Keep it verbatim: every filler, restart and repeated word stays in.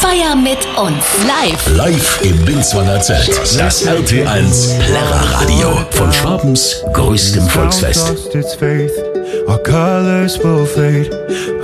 Feier mit uns. Live. Live im Binzwanger Zelt. Das R T eins Plärrer Radio von Schwabens größtem Volksfest. Our colors will fade.